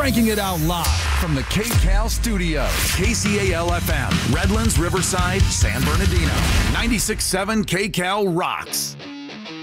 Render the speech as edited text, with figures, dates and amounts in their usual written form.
Cranking it out live from the KCAL studios. KCAL-FM, Redlands, Riverside, San Bernardino. 96.7 KCAL rocks.